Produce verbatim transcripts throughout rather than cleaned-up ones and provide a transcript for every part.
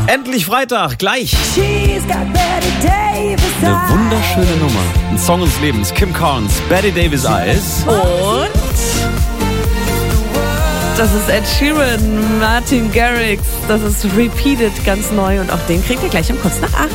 Endlich Freitag, gleich. Eine wunderschöne Nummer. Ein Song des Lebens. Kim Carnes, Betty Davis Eyes. Und das ist Ed Sheeran, Martin Garrix. Das ist Repeated, ganz neu. Und auch den kriegt ihr gleich um kurz nach acht.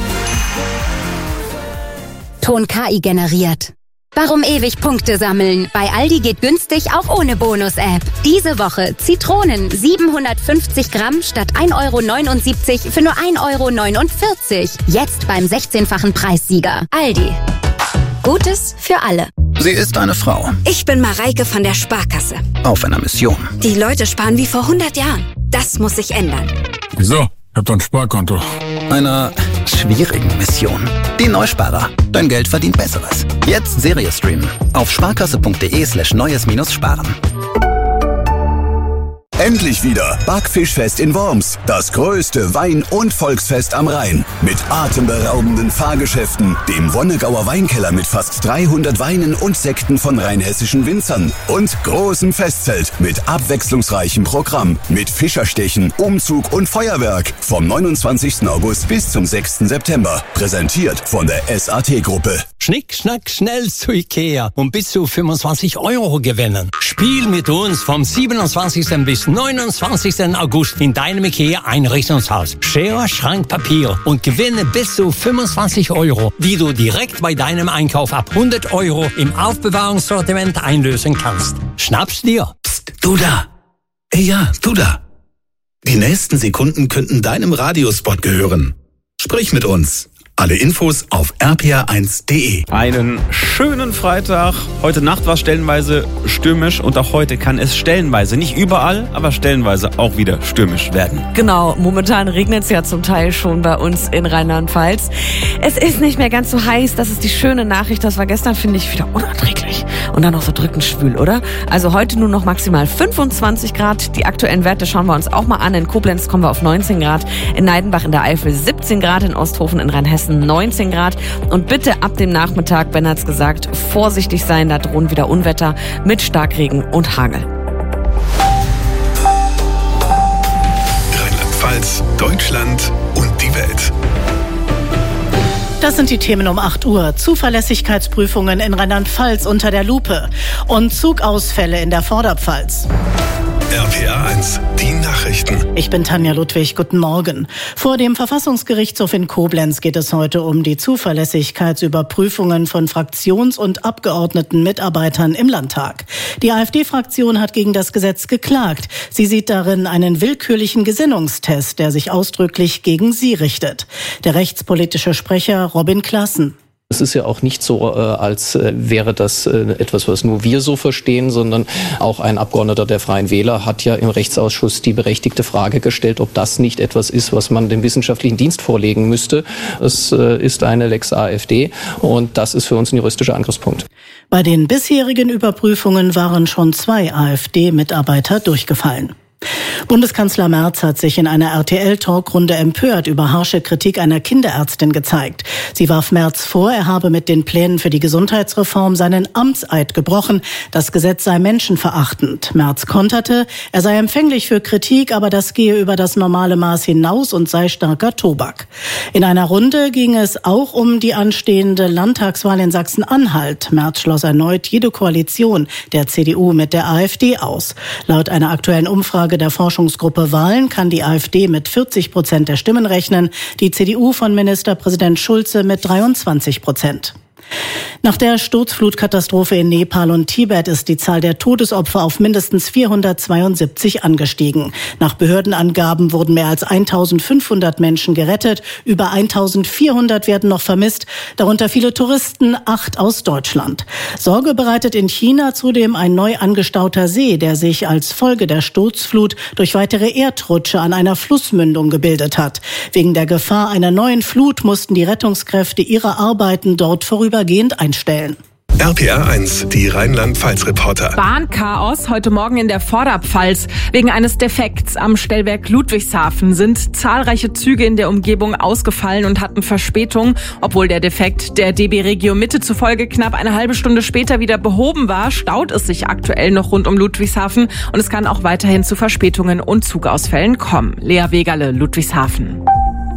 Ton K I generiert. Warum ewig Punkte sammeln? Bei Aldi geht günstig auch ohne Bonus-App. Diese Woche Zitronen siebenhundertfünfzig Gramm statt ein Euro neunundsiebzig für nur ein Euro neunundvierzig. Jetzt beim sechzehnfachen Preissieger. Aldi. Gutes für alle. Sie ist eine Frau. Ich bin Mareike von der Sparkasse. Auf einer Mission. Die Leute sparen wie vor hundert Jahren. Das muss sich ändern. Wieso? Ich hab doch ein Sparkonto. Einer schwierigen Mission. Die Neusparer. Dein Geld verdient Besseres. Jetzt Serie streamen. Auf sparkasse.de slash neues minus sparen. Endlich wieder Backfischfest in Worms. Das größte Wein- und Volksfest am Rhein. Mit atemberaubenden Fahrgeschäften, dem Wonnegauer Weinkeller mit fast dreihundert Weinen und Sekten von rheinhessischen Winzern und großem Festzelt mit abwechslungsreichem Programm. Mit Fischerstechen, Umzug und Feuerwerk. Vom neunundzwanzigsten August bis zum sechsten September. Präsentiert von der S A T-Gruppe. Schnick, schnack, schnell zu Ikea und bis zu fünfundzwanzig Euro gewinnen. Spiel mit uns vom siebenundzwanzigsten bis neunundzwanzigsten August in deinem Ikea-Einrichtungshaus. Schere, Schrank, Papier und gewinne bis zu fünfundzwanzig Euro, die du direkt bei deinem Einkauf ab hundert Euro im Aufbewahrungssortiment einlösen kannst. Schnapp's dir. Psst, du da. Ja, du da. Die nächsten Sekunden könnten deinem Radiospot gehören. Sprich mit uns. Alle Infos auf r p r eins punkt d e. Einen schönen Freitag. Heute Nacht war es stellenweise stürmisch und auch heute kann es stellenweise, nicht überall, aber stellenweise auch wieder stürmisch werden. Genau, momentan regnet es ja zum Teil schon bei uns in Rheinland-Pfalz. Es ist nicht mehr ganz so heiß, das ist die schöne Nachricht. Das war gestern, finde ich, wieder unerträglich. Und dann noch so drückend schwül, oder? Also heute nur noch maximal fünfundzwanzig Grad. Die aktuellen Werte schauen wir uns auch mal an. In Koblenz kommen wir auf neunzehn Grad, in Neidenbach in der Eifel siebzehn Grad, in Osthofen in Rheinhessen neunzehn Grad. Und bitte ab dem Nachmittag, Ben hat's gesagt, vorsichtig sein, da drohen wieder Unwetter mit Starkregen und Hagel. Rheinland-Pfalz, Deutschland und die Welt. Das sind die Themen um acht Uhr. Zuverlässigkeitsprüfungen in Rheinland-Pfalz unter der Lupe und Zugausfälle in der Vorderpfalz. R P R eins, die Nachrichten. Ich bin Tanja Ludwig, guten Morgen. Vor dem Verfassungsgerichtshof in Koblenz geht es heute um die Zuverlässigkeitsüberprüfungen von Fraktions- und Abgeordnetenmitarbeitern im Landtag. Die AfD-Fraktion hat gegen das Gesetz geklagt. Sie sieht darin einen willkürlichen Gesinnungstest, der sich ausdrücklich gegen sie richtet. Der rechtspolitische Sprecher Robin Klassen. Es ist ja auch nicht so, äh, als äh, wäre das äh, etwas, was nur wir so verstehen, sondern auch ein Abgeordneter der Freien Wähler hat ja im Rechtsausschuss die berechtigte Frage gestellt, ob das nicht etwas ist, was man dem wissenschaftlichen Dienst vorlegen müsste. Es äh, ist eine Lex AfD und das ist für uns ein juristischer Angriffspunkt. Bei den bisherigen Überprüfungen waren schon zwei AfD-Mitarbeiter durchgefallen. Bundeskanzler Merz hat sich in einer R T L-Talkrunde empört über harsche Kritik einer Kinderärztin gezeigt. Sie warf Merz vor, er habe mit den Plänen für die Gesundheitsreform seinen Amtseid gebrochen. Das Gesetz sei menschenverachtend. Merz konterte, er sei empfänglich für Kritik, aber das gehe über das normale Maß hinaus und sei starker Tobak. In einer Runde ging es auch um die anstehende Landtagswahl in Sachsen-Anhalt. Merz schloss erneut jede Koalition der C D U mit der AfD aus. Laut einer aktuellen Umfrage der Forschungsgruppe Wahlen kann die AfD mit vierzig Prozent der Stimmen rechnen, die C D U von Ministerpräsident Schulze mit dreiundzwanzig Prozent. Nach der Sturzflutkatastrophe in Nepal und Tibet ist die Zahl der Todesopfer auf mindestens vierhundertzweiundsiebzig angestiegen. Nach Behördenangaben wurden mehr als eintausendfünfhundert Menschen gerettet, über eintausendvierhundert werden noch vermisst, darunter viele Touristen, acht aus Deutschland. Sorge bereitet in China zudem ein neu angestauter See, der sich als Folge der Sturzflut durch weitere Erdrutsche an einer Flussmündung gebildet hat. Wegen der Gefahr einer neuen Flut mussten die Rettungskräfte ihre Arbeiten dort vorübergehend einstellen. R P R eins, die Rheinland-Pfalz-Reporter. Bahnchaos heute Morgen in der Vorderpfalz. Wegen eines Defekts am Stellwerk Ludwigshafen sind zahlreiche Züge in der Umgebung ausgefallen und hatten Verspätung. Obwohl der Defekt der D B Regio Mitte zufolge knapp eine halbe Stunde später wieder behoben war, staut es sich aktuell noch rund um Ludwigshafen und es kann auch weiterhin zu Verspätungen und Zugausfällen kommen. Lea Wegerle, Ludwigshafen.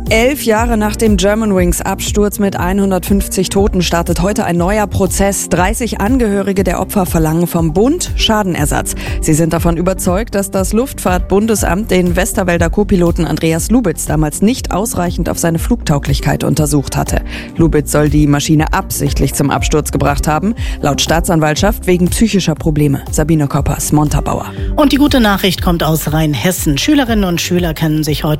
Elf Jahre nach dem Germanwings-Absturz mit hundertfünfzig Toten startet heute ein neuer Prozess. dreißig Angehörige der Opfer verlangen vom Bund Schadenersatz. Sie sind davon überzeugt, dass das Luftfahrtbundesamt den Westerwälder Co-Piloten Andreas Lubitz damals nicht ausreichend auf seine Flugtauglichkeit untersucht hatte. Lubitz soll die Maschine absichtlich zum Absturz gebracht haben, laut Staatsanwaltschaft wegen psychischer Probleme. Sabine Koppers, Montabaur. Und die gute Nachricht kommt aus Rheinhessen. Schülerinnen und Schüler können sich heute